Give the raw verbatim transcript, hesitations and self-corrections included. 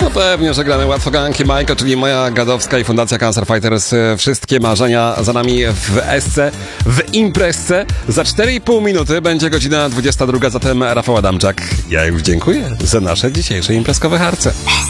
No pewnie, że gramy łatwo ganki Majka, czyli moja gadowska i Fundacja Cancer Fighters. Wszystkie marzenia za nami w esce, w imprezce. Za cztery i pół minuty będzie godzina dwudziesta druga, zatem Rafał Adamczak. Ja już dziękuję za nasze dzisiejsze imprezkowe harce.